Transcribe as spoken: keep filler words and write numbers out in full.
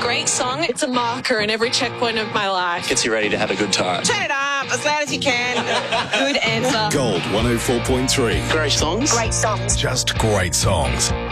great song. It's a marker in every checkpoint of my life. Gets you ready to have a good time. Turn it up as loud as you can. Good answer. Gold one oh four point three. Great songs. Great songs. Just great songs.